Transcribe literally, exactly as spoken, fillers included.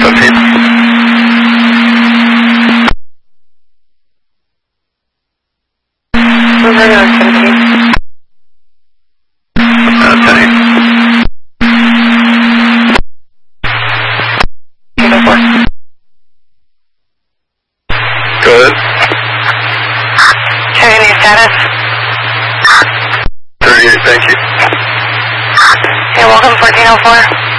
seventeen. Roger, seventeen. Uh, ten eight. Go ahead. Checking your status. thirty-eight, thank you. You're welcome, fourteen oh four.